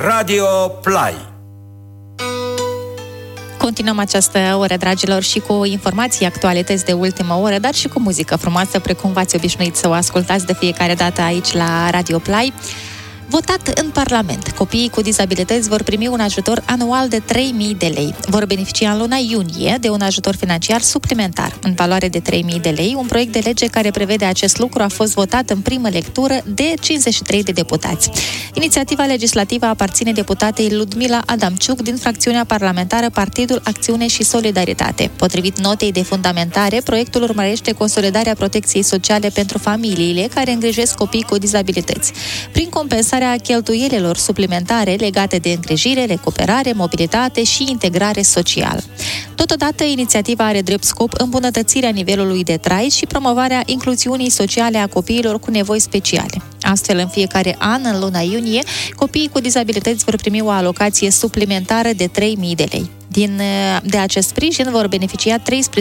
Radio Play. Continuăm această oră, dragilor, și cu informații, actualități de ultimă oră, dar și cu muzică frumoasă, precum v-ați obișnuit să o ascultați de fiecare dată aici la Radio Play. Votat în Parlament. Copiii cu dizabilități vor primi un ajutor anual de 3.000 de lei. Vor beneficia în luna iunie de un ajutor financiar suplimentar, în valoare de 3.000 de lei. Un proiect de lege care prevede acest lucru a fost votat în primă lectură de 53 de deputați. Inițiativa legislativă aparține deputatei Ludmila Adamciuc din fracțiunea parlamentară Partidul Acțiune și Solidaritate. Potrivit notei de fundamentare, proiectul urmărește consolidarea protecției sociale pentru familiile care îngrijesc copii cu dizabilități, prin compensarea cheltuielilor suplimentare legate de îngrijire, recuperare, mobilitate și integrare socială. Totodată, inițiativa are drept scop îmbunătățirea nivelului de trai și promovarea incluziunii sociale a copiilor cu nevoi speciale. Astfel, în fiecare an, în luna iunie, copiii cu dizabilități vor primi o alocație suplimentară de 3.000 de lei. De acest sprijin vor beneficia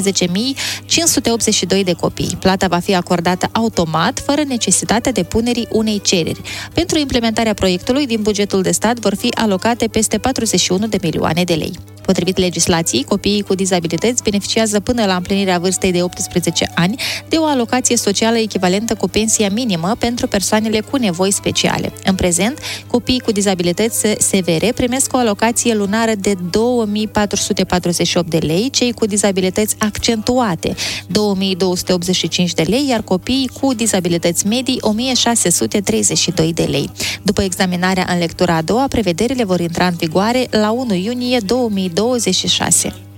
13.582 de copii. Plata va fi acordată automat, fără necesitatea depunerii unei cereri. Pentru implementarea proiectului, din bugetul de stat vor fi alocate peste 41 de milioane de lei. Potrivit legislației, copiii cu dizabilități beneficiază până la împlinirea vârstei de 18 ani de o alocație socială echivalentă cu pensia minimă pentru persoanele cu nevoi speciale. În prezent, copiii cu dizabilități severe primesc o alocație lunară de 2.448 de lei, cei cu dizabilități accentuate 2.285 de lei, iar copiii cu dizabilități medii 1.632 de lei. După examinarea în lectura a doua, prevederile vor intra în vigoare la 1 iunie 2026.